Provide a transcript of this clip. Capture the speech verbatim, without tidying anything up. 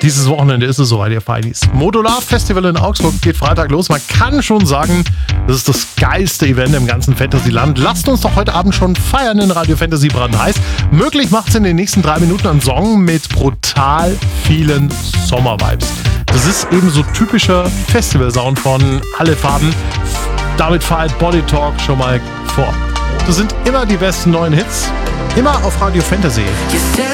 Dieses Wochenende ist es soweit, ihr Feinis. Modular Festival in Augsburg geht Freitag los. Man kann schon sagen, das ist das geilste Event im ganzen Fantasyland. Lasst uns doch heute Abend schon feiern in Radio Fantasy Brandheiß. Möglich macht es in den nächsten drei Minuten einen Song mit brutal vielen Sommervibes. Das ist eben so typischer Festivalsound von Alle Farben. Damit feiert Body Talk schon mal vor. Das sind immer die besten neuen Hits. Immer auf Radio Fantasy.